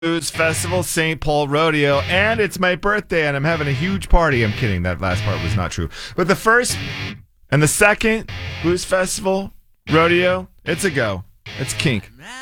Blues Festival, St. Paul Rodeo, and it's my birthday, and I'm having a huge party. I'm kidding. That last part was not true. But the first and the second Blues Festival Rodeo, it's a go. It's kink.